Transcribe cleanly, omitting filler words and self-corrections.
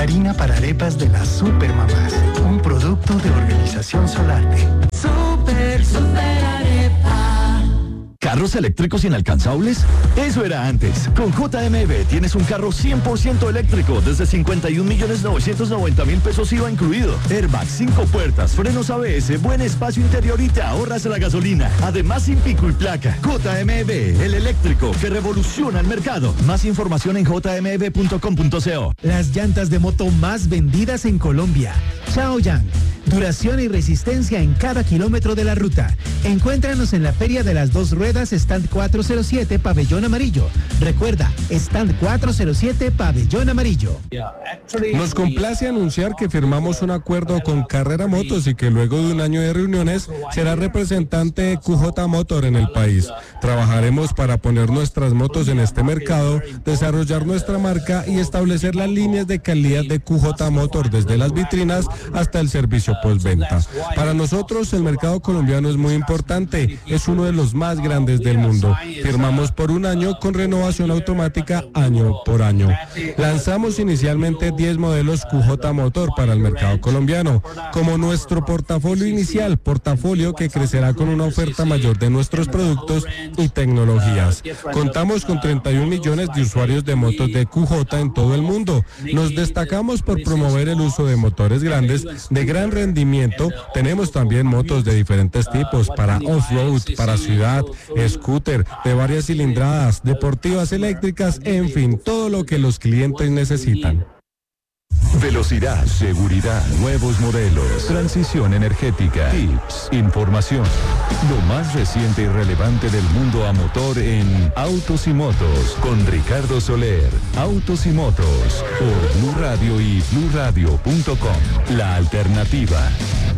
harina para arepas de las Supermamás, un producto de Organización Solarte. Super arepa. ¿Carros eléctricos inalcanzables? Eso era antes. Con JMB tienes un carro 100% eléctrico desde 51.990.000 pesos IVA incluido. Airbag, 5 puertas, frenos ABS, buen espacio interior y te ahorras la gasolina. Además sin pico y placa. JMB, el eléctrico que revoluciona el mercado. Más información en jmb.com.co. Las llantas de moto más vendidas en Colombia. Chaoyang. Duración y resistencia en cada kilómetro de la ruta. Encuéntranos en la Feria de las Dos Ruedas, Stand 407, Pabellón Amarillo. Recuerda, Stand 407, Pabellón Amarillo. Nos complace anunciar que firmamos un acuerdo con Carrera Motos y que luego de un año de reuniones será representante de QJ Motor en el país. Trabajaremos para poner nuestras motos en este mercado, desarrollar nuestra marca y establecer las líneas de calidad de QJ Motor desde las vitrinas hasta el servicio postventa. Para nosotros el mercado colombiano es muy importante, es uno de los más grandes del mundo. Firmamos por un año con renovación automática año por año. Lanzamos inicialmente 10 modelos QJ Motor para el mercado colombiano, como nuestro portafolio inicial, portafolio que crecerá con una oferta mayor de nuestros productos y tecnologías. Contamos con 31 millones de usuarios de motos de QJ en todo el mundo. Nos destacamos por promover el uso de motores grandes de gran rendimiento. Tenemos también motos de diferentes tipos para off-road, para ciudad, scooter, de varias cilindradas, deportivas eléctricas, en fin, todo lo que los clientes necesitan. Velocidad, seguridad, nuevos modelos, transición energética, tips, información. Lo más reciente y relevante del mundo a motor en Autos y Motos con Ricardo Soler. Autos y Motos por Blue Radio y BlueRadio.com. La alternativa.